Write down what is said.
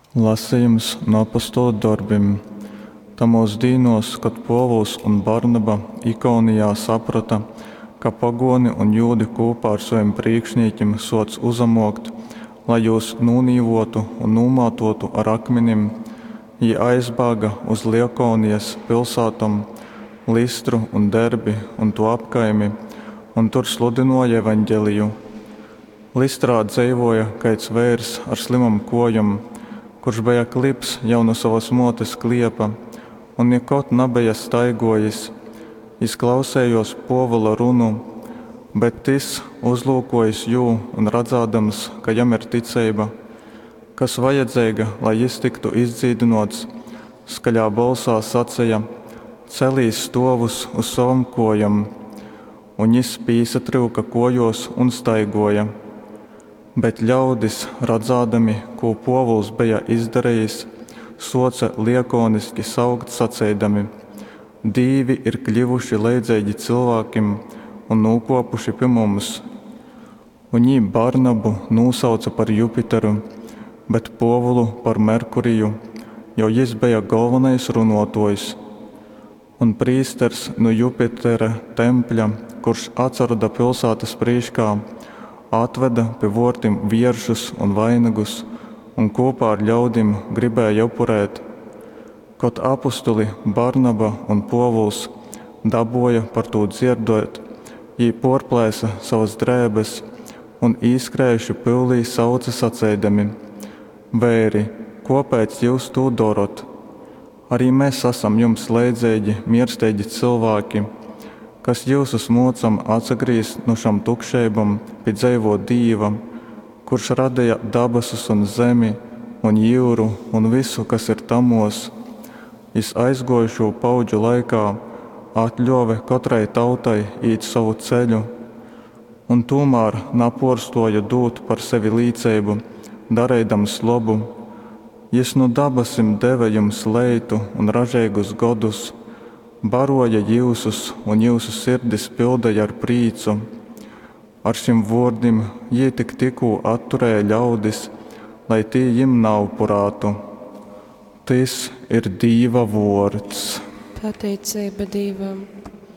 Lasījums no apostolu darbiem. Tamos dīnos, kad Povuls un Barnaba Ikonijā saprata, ka pagoni un jūdi kopā ar saviem priekšniekiem sots uzamogt, lai jūs nūnīvotu un nūmātotu ar akmenim, viņi aizbāga uz Liekonijas pilsātam, Listru un Derbi un to apkaimi, un tur sludināja evaņģeliju. Listrā dzeivoja kaids vērs ar slimam kojam, kurš bija klips jau no savas motes kliepa, un nekot nebija staigojis. Izklausējos Povula runu, bet tis uzlūkojis jū un redzādams, ka jam ir ticība, kas vajadzīga, lai jis tiktu izdzīdinots, skaļā balsā sacīja: celīs stovus uz savam kojam, un jis pīsatrūka kojos un staigoja. Bet ļaudis, redzādami, ko Povuls bija izdarījis, soca liekoniski saukt sacēdami: dīvi ir kļuvuši leidzēģi cilvēkiem un nūkopuši pie mums. Viņi Barnabu nūsauca par Jupiteru, bet Povulu par Merkuriju, jo jis bija galvenais runotojs. Un prīsters no Jupitera tempļa, kurš atsarada pilsētas priekšā, atveda pie vortim vieršus un vainagus, un kopā ar ļaudim gribēja upurēt. Kaut apustuli Barnaba un Povuls dabūja par to dzirdot, viņi porplēsa savas drēbes un īskrējuši pilī sauca sacēdami: vēri, kāpēc jūs to darot? Arī mēs esam jums leidzēģi, miersteigi cilvēki, kas jūsus mocam atsagrīst no šam tukšeibam pie dzeivo Dīva, kurš radīja dabasus un zemi un jūru un visu, kas ir tamos. Jis aizgojušo paudžu laikā atļove katrai tautai īt savu ceļu, un tomēr naporstoja dūt par sevi līdzību, darēdams labu. Jis no dabasim deva jums leitu un ražīgus godus, baroja jūsus un jūsu sirdis pildīja ar prīcu. Ar šim vārdiem jie tikko atturēja ļaudis, lai tie jim nav upurātu. Tas ir Dieva vārds. Pateicība Dievam.